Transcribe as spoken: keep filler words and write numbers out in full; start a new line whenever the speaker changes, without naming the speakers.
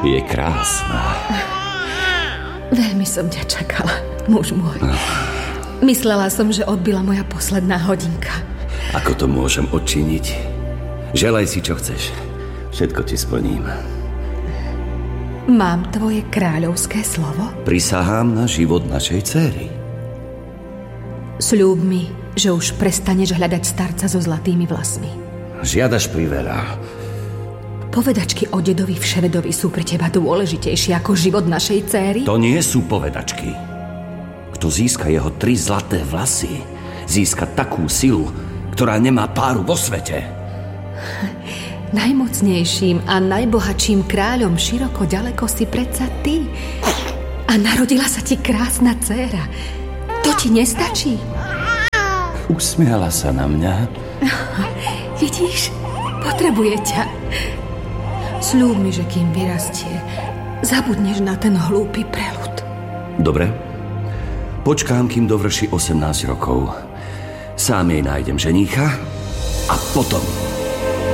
Je krásna.
Veľmi som ťa čakala, muž môj. Myslela som, že odbila moja posledná hodinka.
Ako to môžem odčiniť? Želaj si, čo chceš. Všetko ti splním.
Mám tvoje kráľovské slovo?
Prisahám na život našej dcéry.
Sľub mi, že už prestaneš hľadať starca so zlatými vlasmi.
Žiadaš priveľa.
Povedačky o dedovi Vševedovi sú pre teba dôležitejšie ako život našej céry?
To nie sú povedačky. Kto získa jeho tri zlaté vlasy, získa takú silu, ktorá nemá páru vo svete.
Najmocnejším a najbohatším kráľom široko ďaleko si predsa ty. A narodila sa ti krásna dcéra. To ti nestačí?
Usmiala sa na mňa.
Vidíš, potrebuje ťa. Sľub mi, že kým vyrastie, zabudneš na ten hlúpy preľud.
Dobre. Počkám, kým dovrší osemnásť rokov. Sám jej nájdem ženícha a potom...